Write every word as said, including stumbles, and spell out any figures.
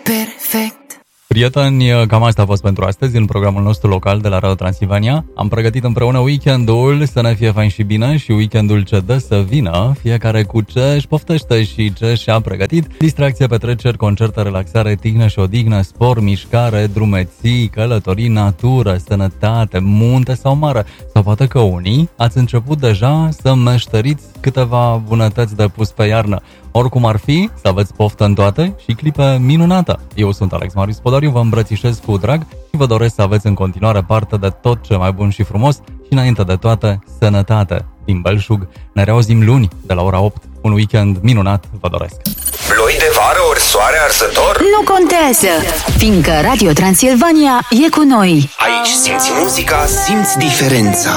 perfect. Prieteni, cam asta a fost pentru astăzi în programul nostru local de la Radio Transilvania. Am pregătit împreună weekendul să ne fie fain și bine și weekendul ce dă să vină, fiecare cu ce își poftește și ce și-a pregătit. Distracție, petreceri, concerte, relaxare, tihnă și odihnă, sport, mișcare, drumeții, călătorii, natură, sănătate, munte sau mare. Sau poate că unii ați început deja să meșteriți câteva bunătăți de pus pe iarnă. Oricum ar fi, să aveți poftă în toate și clipe minunată. Eu sunt Alex Marius Podariu, vă îmbrățișez cu drag și vă doresc să aveți în continuare parte de tot ce mai bun și frumos și înainte de toate, sănătate. Din Belșug, ne reauzim luni de la ora opt. Un weekend minunat vă doresc. Ploi de vară ori soare arzător? Nu contează, fiindcă Radio Transilvania e cu noi. Aici simți muzica, simți diferența.